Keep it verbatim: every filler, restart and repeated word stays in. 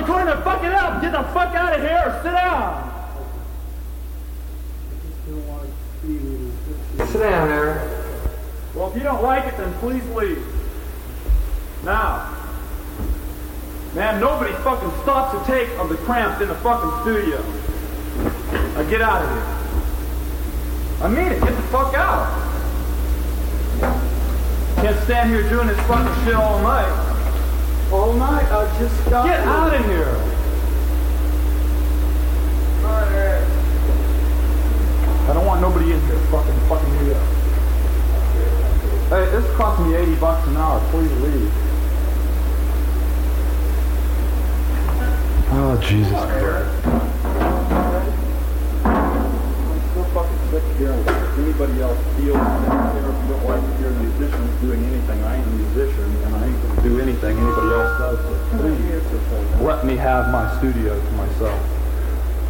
only trying to fuck it up. Get the fuck out of here or sit down. Sit down, Aaron. Well, if you don't like it, then please leave. Now. Man, nobody fucking stops to take of the cramps in the fucking studio. Now get out of here. I mean it, get the fuck out. Can't stand here doing this fucking shit all night. All night, I just got Get out of here. Alright. I don't want nobody in here fucking fucking me up. Hey, this is costing me eighty bucks an hour. Please leave. Oh, Jesus Christ. I'm so fucking sick of hearing anybody else feel that if you don't like to hear musicians doing anything. I ain't a musician, and I ain't going to do anything anybody else does. So please, let me have my studio to myself.